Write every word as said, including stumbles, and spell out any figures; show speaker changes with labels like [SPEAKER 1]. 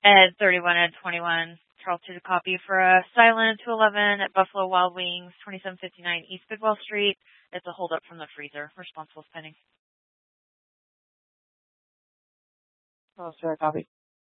[SPEAKER 1] Ed thirty-one, Ed twenty-one. Charles to the copy for a Silent two eleven at Buffalo Wild Wings, twenty-seven fifty-nine East Bidwell Street. It's a holdup from the freezer. Responsible pending.
[SPEAKER 2] Charles to the copy.